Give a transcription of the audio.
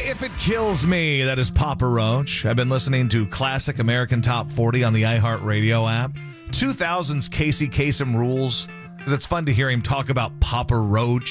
If It Kills Me, that is Papa Roach. I've been listening to Classic American Top 40 on the iHeartRadio app. 2000's Casey Kasem rules, because it's fun to hear him talk about Papa Roach.